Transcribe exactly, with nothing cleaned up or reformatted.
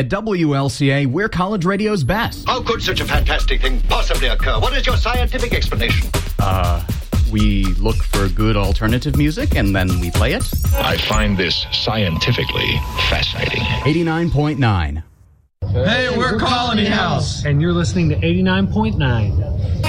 At W L C A, we're college radio's best. How could such a fantastic thing possibly occur? What is your scientific explanation? Uh, we look for good alternative music and then we play it. I find this scientifically fascinating. eighty-nine point nine. Hey, we're Colony House. And you're listening to eighty-nine point nine.